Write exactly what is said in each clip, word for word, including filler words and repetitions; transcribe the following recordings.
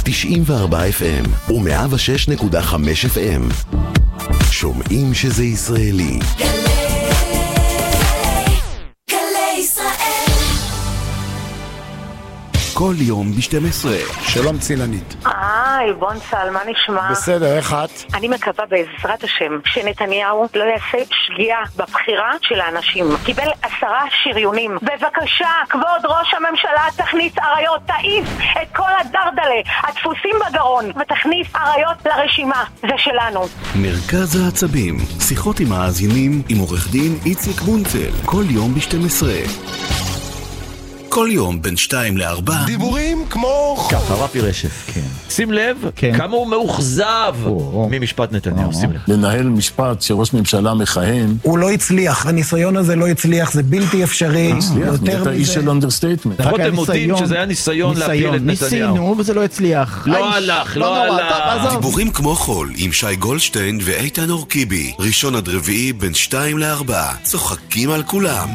תשעים וארבע אף אם ו-מאה ושש נקודה חמש אף אם. שומעים שזה ישראלי. כל יום ב-שתים עשרה. שלום צילנית. היי, בון סל, מה נשמע? בסדר, איך את? אני מקווה בעזרת השם שנתניהו לא יעשה שגיאה בבחירה של האנשים. קיבל עשרה שריונים. בבקשה, כבוד ראש הממשלה, תכניס אריות, תעיף את כל הדרדלה, הדפוסים בגרון, ותכניס אריות לרשימה. זה שלנו. מרכז העצבים, שיחות עם מאזינים עם עורך דין איציק בונצל. כל יום ב-שתים עשרה. כל יום בין שתיים לארבע. דיבורים כמו... ככה רפי רשף. כן. שים לב כמה הוא מאוכזב ממשפט נתניהו. שים לב. לנהל משפט שראש ממשלה מכהן. הוא לא הצליח, הניסיון הזה לא הצליח, זה בלתי אפשרי. יותר איש של אנדרסטייטמנט. לפחות הם מודים שזה היה ניסיון להפיל את נתניהו. ניסינו וזה לא הצליח. לא הלך, לא הלך. דיבורים כמו חול עם שי גולדשטיין ואיתן אורקיבי. ראשון עד רביעי בין שתיים לארבע. צוחקים על כולם.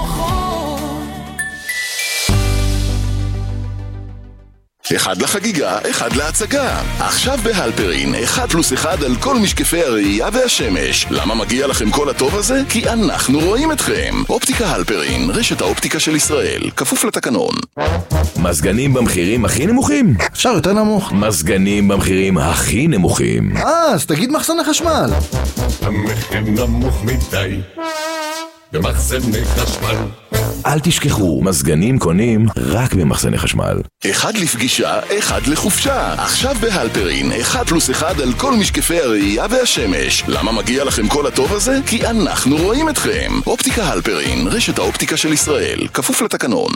אחד לחגיגה, אחד להצגה. עכשיו בהלפרין, אחד פלוס אחד על כל משקפי הראייה והשמש. למה מגיע לכם כל הטוב הזה? כי אנחנו רואים אתכם. אופטיקה הלפרין, רשת האופטיקה של ישראל, כפוף לתקנון. מזגנים במחירים הכי נמוכים? אפשר יותר נמוך. מזגנים במחירים הכי נמוכים. אה, אז תגיד מחסן החשמל. המחיר נמוך מדי במחסני חשמל. אל תשכחו, מזגנים קונים רק במחסני חשמל. אחד לפגישה, אחד לחופשה. עכשיו בהלפרין, אחד פלוס אחד על כל משקפי הראייה והשמש. למה מגיע לכם כל הטוב הזה? כי אנחנו רואים אתכם. אופטיקה הלפרין, רשת האופטיקה של ישראל, כפוף לתקנון.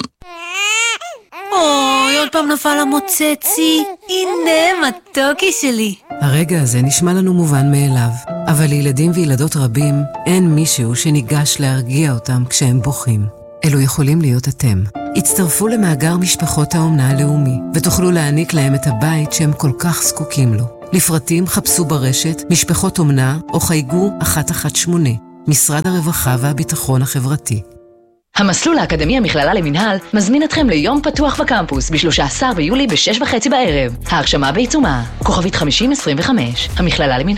אוי, עוד פעם נפל המוצצי. הנה מתוקי שלי. הרגע הזה נשמע לנו מובן מאליו, אבל לילדים וילדות רבים אין מישהו שניגש להרגיע אותם כשהם בוכים. אלו יכולים להיות אתם. הצטרפו למאגר משפחות האומנה הלאומי, ותוכלו להעניק להם את הבית שהם כל כך זקוקים לו. לפרטים חפשו ברשת משפחות אומנה או חייגו אחת אחת שמונה. משרד הרווחה והביטחון החברתי. המסלול האקדמי המכללה למנהל מזמין אתכם ליום פתוח בקמפוס ב-שלושה עשר ביולי ב-שש וחצי בערב. ההרשמה בעיצומה. כוכבית חמישים עשרים וחמש. המכללה למנהל.